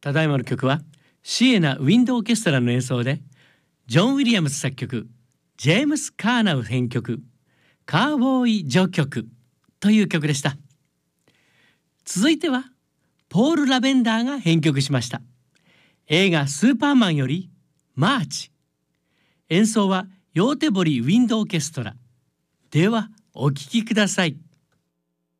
ただいまの曲はシエナ・ウィンド・オーケストラの演奏で、ジョン・ウィリアムス作曲、ジェームス・カーナウ編曲、カーボーイ序曲という曲でした。続いてはポール・ラベンダーが編曲しました映画スーパーマンよりマーチ。演奏はヨーテボリ・ウィンド・オーケストラ。ではお聴きください。